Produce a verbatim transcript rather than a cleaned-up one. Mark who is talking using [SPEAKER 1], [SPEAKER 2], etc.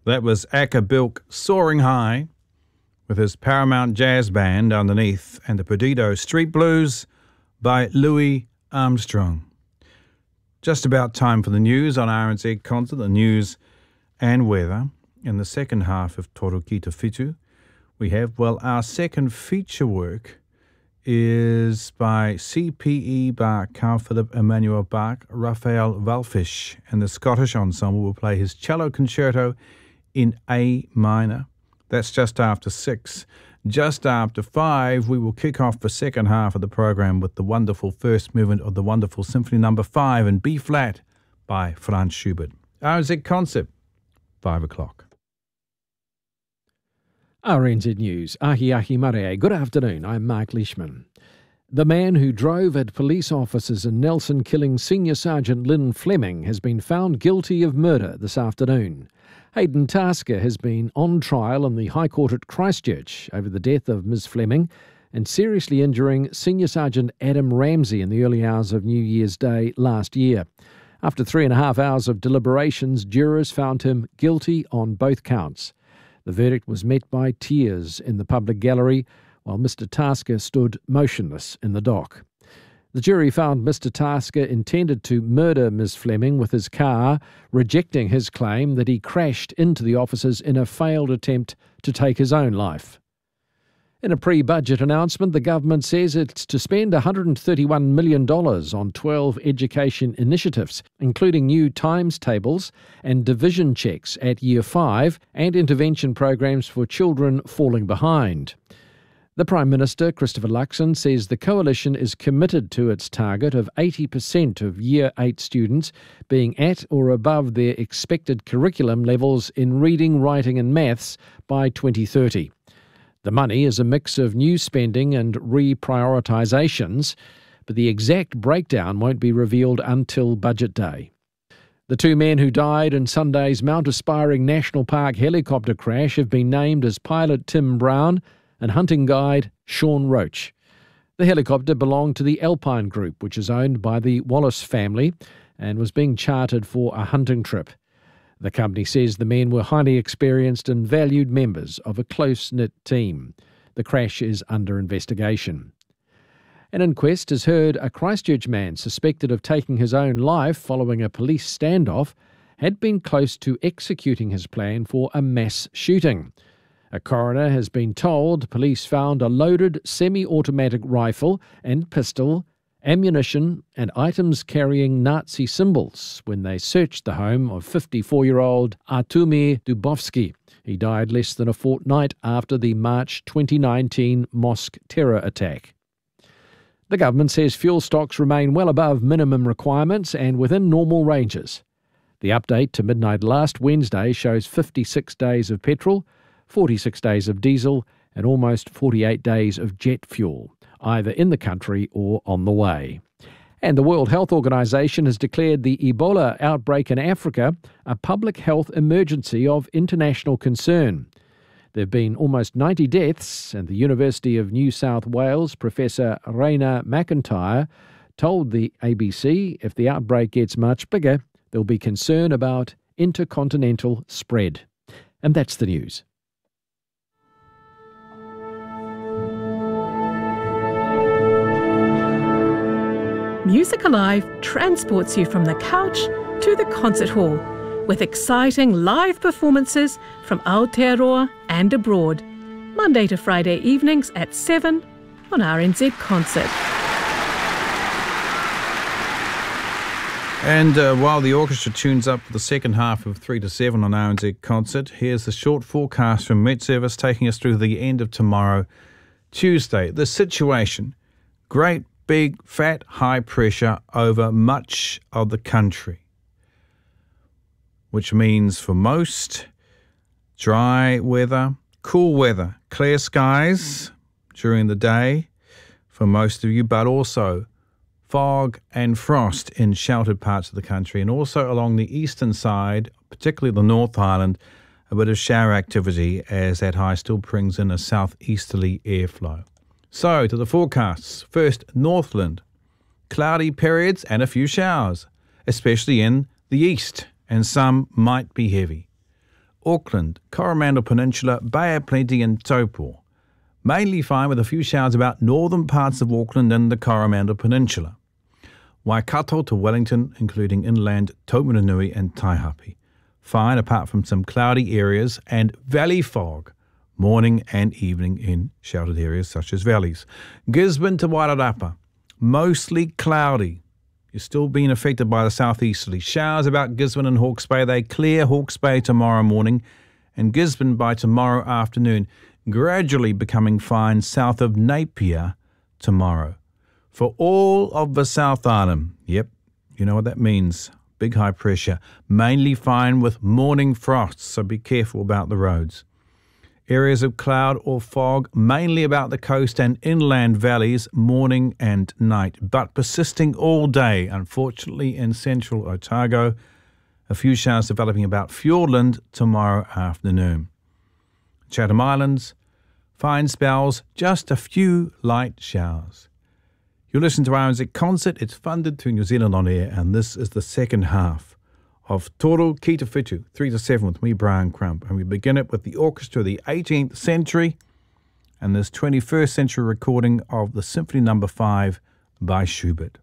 [SPEAKER 1] That was Acker Bilk Soaring High with his Paramount Jazz Band underneath, and the Perdido Street Blues by Louis Armstrong. Just about time for the news on R N Z Concert, the news and weather. In the second half of Toru Ki Te Whitu, we have, well, our second feature work is by C P E Bach, Carl Philip Emanuel Bach, Raphael Wallfisch, and the Scottish Ensemble will play his cello concerto in A minor. That's just after six. Just after five, we will kick off the second half of the program with the wonderful first movement of the wonderful Symphony Number Five in B flat by Franz Schubert. R N Z Concert, five o'clock.
[SPEAKER 2] R N Z News, Ahi Ahi Mare. Good afternoon, I'm Mark Leishman. The man who drove at police officers in Nelson killing Senior Sergeant Lynn Fleming has been found guilty of murder this afternoon. Hayden Tasker has been on trial in the High Court at Christchurch over the death of Miz Fleming and seriously injuring Senior Sergeant Adam Ramsey in the early hours of New Year's Day last year. After three and a half hours of deliberations, jurors found him guilty on both counts. The verdict was met by tears in the public gallery, while Mister Tasker stood motionless in the dock. The jury found Mister Tasker intended to murder Miz Fleming with his car, rejecting his claim that he crashed into the officers in a failed attempt to take his own life. In a pre-budget announcement, the government says it's to spend one hundred thirty-one million dollars on twelve education initiatives, including new times tables and division checks at Year five and intervention programs for children falling behind. The Prime Minister, Christopher Luxon, says the coalition is committed to its target of eighty percent of Year eight students being at or above their expected curriculum levels in reading, writing and maths by twenty thirty. The money is a mix of new spending and reprioritisations, but the exact breakdown won't be revealed until Budget Day. The two men who died in Sunday's Mount Aspiring National Park helicopter crash have been named as pilot Tim Brown and hunting guide Sean Roach. The helicopter belonged to the Alpine Group, which is owned by the Wallace family, and was being chartered for a hunting trip. The company says the men were highly experienced and valued members of a close-knit team. The crash is under investigation. An inquest has heard a Christchurch man suspected of taking his own life following a police standoff had been close to executing his plan for a mass shooting. A coroner has been told police found a loaded semi-automatic rifle and pistol, ammunition and items carrying Nazi symbols when they searched the home of fifty-four-year-old Artumir Dubovsky. He died less than a fortnight after the March twenty nineteen mosque terror attack. The government says fuel stocks remain well above minimum requirements and within normal ranges. The update to midnight last Wednesday shows fifty-six days of petrol, forty-six days of diesel and almost forty-eight days of jet fuel, either in the country or on the way. And the World Health Organization has declared the Ebola outbreak in Africa a public health emergency of international concern. There have been almost ninety deaths, and the University of New South Wales Professor Raina McIntyre told the A B C if the outbreak gets much bigger, there'll be concern about intercontinental spread. And that's the news.
[SPEAKER 3] Music Alive transports you from the couch to the concert hall with exciting live performances from Aotearoa and abroad, Monday to Friday evenings at seven on R N Z Concert.
[SPEAKER 1] And uh, while the orchestra tunes up for the second half of three to seven on R N Z Concert, here's the short forecast from Met Service taking us through the end of tomorrow, Tuesday. The situation, great big, fat, high pressure over much of the country, which means for most, dry weather, cool weather, clear skies during the day for most of you, but also fog and frost in sheltered parts of the country, and also along the eastern side, particularly the North Island, a bit of shower activity as that high still brings in a southeasterly airflow. So, to the forecasts. First, Northland. Cloudy periods and a few showers, especially in the east, and some might be heavy. Auckland, Coromandel Peninsula, Bay of Plenty and Taupo. Mainly fine with a few showers about northern parts of Auckland and the Coromandel Peninsula. Waikato to Wellington, including inland Taumarunui and Taihape. Fine apart from some cloudy areas and valley fog, morning and evening in sheltered areas such as valleys. Gisborne to Wairarapa, mostly cloudy. You're still being affected by the southeasterly. Showers about Gisborne and Hawke's Bay. They clear Hawke's Bay tomorrow morning and Gisborne by tomorrow afternoon, gradually becoming fine south of Napier tomorrow. For all of the South Island, yep, you know what that means. Big high pressure, mainly fine with morning frosts, so be careful about the roads. Areas of cloud or fog, mainly about the coast and inland valleys, morning and night, but persisting all day, unfortunately in central Otago. A few showers developing about Fiordland tomorrow afternoon. Chatham Islands, fine spells, just a few light showers. You listen to R N Z Concert. It's funded through New Zealand On Air, and this is the second half of Toro Ki Te Whitu, three to seven with me, Brian Crump. And we begin it with the orchestra of the eighteenth century and this twenty-first century recording of the Symphony Number five by Schubert.